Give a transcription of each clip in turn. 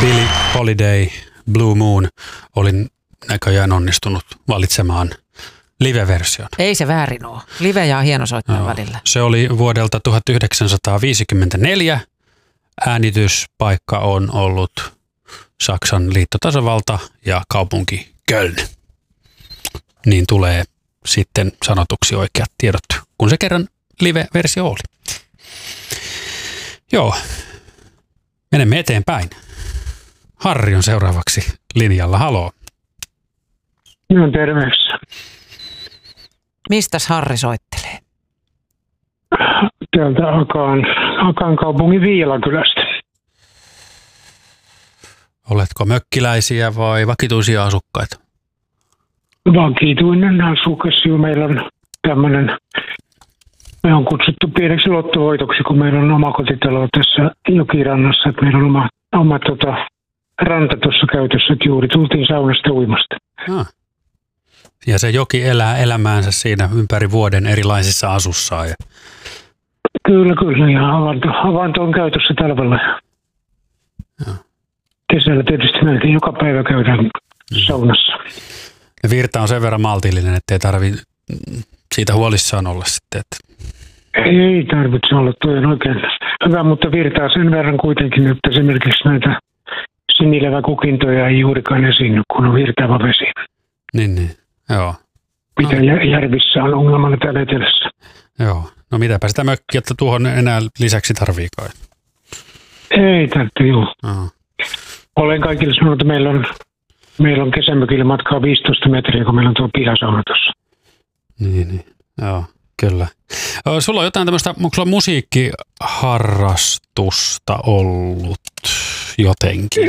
Billie Holiday, Blue Moon oli näköjään onnistunut valitsemaan live-version. Ei se väärin ole. Live ja hienosoittajan välillä. Se oli vuodelta 1954. Äänityspaikka on ollut Saksan liittotasavalta ja kaupunki Köln. Niin tulee sitten sanotuksi oikeat tiedot, kun se kerran live-versio oli. Joo, menemme eteenpäin. Harri on seuraavaksi linjalla. Haloo. No terveys. Mistäs Harri soittelee? Täältä Akaan kaupungin Viilakylästä. Oletko mökkiläisiä vai vakituisia asukkaita? Vakituinen asukas. Meillä on tämmöinen, me on kutsuttu pieneksi lottovoitoksi, kun meillä on oma kotitalo tässä jokirannassa. Että meillä on oma ranta tuossa käytössä, että juuri tultiin saunasta uimasta. Ja se joki elää elämäänsä siinä ympäri vuoden erilaisissa asussaan. Kyllä. Ja avanto on käytössä talvella. Ja. Kesällä tietysti melkein joka päivä käydään saunassa. Ja virta on sen verran maltillinen, ettei tarvitse siitä huolissaan olla sitten. Ei tarvitse olla, tuo on oikein hyvä, mutta virtaa sen verran kuitenkin, että esimerkiksi näitä sinileväkukintoja ei juurikaan esiinny, kun on virtaava vesi. Niin, joo. Mitä järvissä on ongelmana täällä etelässä. Joo, no mitäpä sitä mökkiä tuohon enää lisäksi tarviikaan. Ei tarvitse, joo. Olen kaikille sanonut, että meillä on kesämökille matkaa 15 metriä, kun meillä on tuo pihasauna tuossa. Niin, joo, kyllä. Sulla on jotain tämmöistä, onko sulla musiikkiharrastusta ollut jotenkin?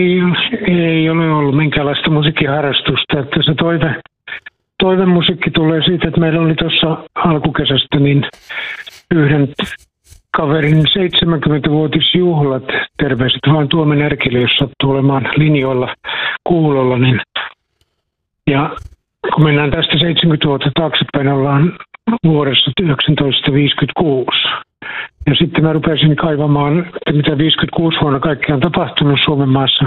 Ei ole ollut minkäänlaista musiikkiharrastusta. Että se toivemusiikki tulee siitä, että meillä oli tuossa alkukesästä niin yhden kaverin 70-vuotisjuhlat, terveiset vaan Tuomen Erkille, jos sattuu olemaan linjoilla kuulolla. Niin. Ja kun mennään tästä 70 vuotta taaksepäin, ollaan vuodessa 1956. Ja sitten mä rupesin kaivamaan, että mitä 56 vuonna kaikkea on tapahtunut Suomen maassa.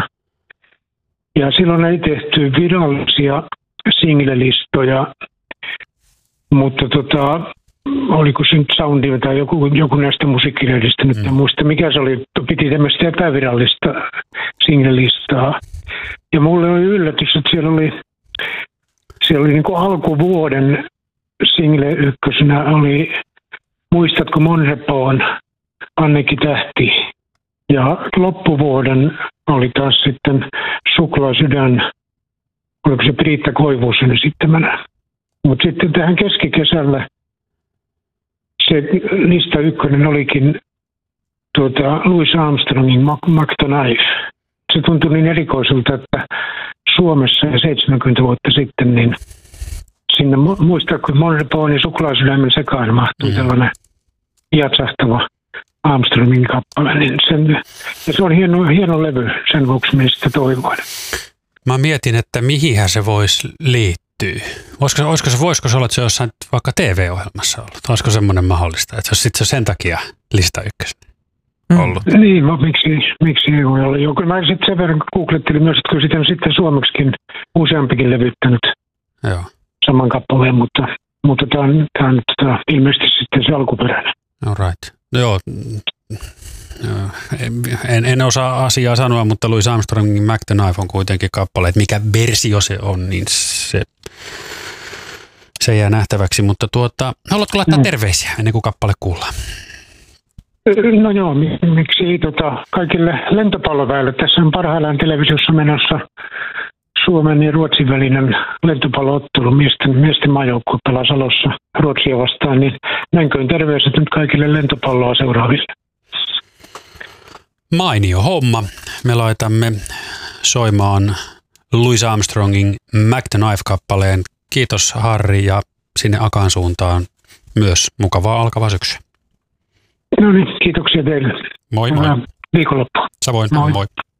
Ja silloin ei tehty virallisia singlelistoja, mutta oliko se nyt Soundi tai joku näistä musiikkilehdistä, nyt en muista mikä se oli, piti tämmöistä epävirallista singlelistaa. Ja mulle oli yllätys, että siellä oli niin kuin alkuvuoden single ykkösenä oli Muistatko Monrepoon Anneki Tähti. Ja loppuvuoden oli taas sitten Suklaasydän, oliko se Priitta Koivusen esittämänä. Mutta sitten tähän keskikesällä se lista ykkönen olikin Louis Armstrongin Mac the Knife. Se tuntui niin erikoiselta, että Suomessa 70 vuotta sitten niin sinne muistatko Monrepoon ja Suklaasydämen sekaan mahtui tällainen jatsahtava Armstrongin kappale. Niin ja se on hieno levy, sen vuoksi minä sitä toivoin. Mä mietin, että mihinhän se voisi liittyä. Voisiko se olla, että se jossain vaikka TV-ohjelmassa ollut? Olisiko semmoinen mahdollista, että se on sen takia lista ykkösen ollut? Niin, miksi ei voi olla. Joku, mä sitten sen verran googlettelin myös, että kyllä sitä on sitten suomeksikin useampikin levyttänyt saman kappaleen, mutta tämä on ilmeisesti sitten se alkuperäinen. All right. Joo. En osaa asiaa sanoa, mutta Louis Armstrongin Mac the Knife on kuitenkin kappale, että mikä versio se on, niin se jää nähtäväksi. Mutta haluatko laittaa terveisiä ennen kuin kappale kuullaan? No joo, miksi ei kaikille lentopalloväille. Tässä on parhaillaan televisiossa menossa Suomen ja Ruotsin välinen lentopalloottelu. Miesten maajoukkue pelaa Salossa Ruotsia vastaan, niin näinköön terveiset nyt kaikille lentopalloa seuraaville. Mainio homma. Me laitamme soimaan Louis Armstrongin Mac the Knife-kappaleen. Kiitos Harri ja sinne Akaan suuntaan myös mukavaa alkavaa syksyä. No niin, kiitoksia teille. Moi moi. Viikonloppu. Samoin, moi.